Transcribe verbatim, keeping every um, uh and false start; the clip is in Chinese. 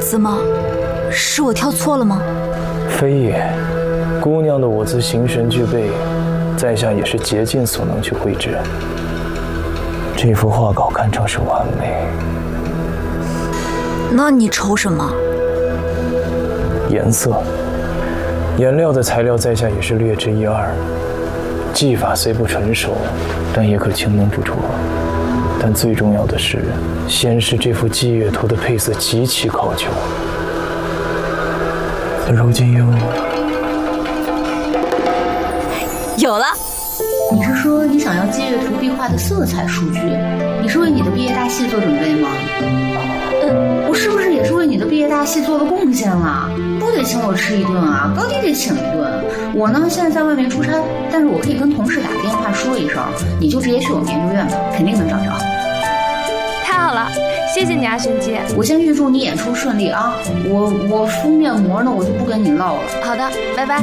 怎么，是我挑错了吗？ 非也，姑娘的舞姿形神俱备，在下也是竭尽所能去绘制。这幅画稿堪称是完美。 那你愁什么？ 颜色、颜料的材料，在下也是略知一二。技法虽不纯熟，但也可轻能不着。但最重要的是，先是这幅祭月图的配色极其考究。如今又有了。 你是说你想要祭月图壁画的色彩数据？你是为你的毕业大戏做准备吗？呃，我是不是也是为你的毕业大戏做了贡献啊？不得请我吃一顿啊，高低得请一顿。我呢现在在外面出差，但是我可以跟同事打个电话说一声，你就直接去我们研究院吧，肯定能找着。 太好了，谢谢你啊，璇姐。 我先预祝你演出顺利啊！我我敷面膜呢，我就不跟你唠了。 好的，拜拜。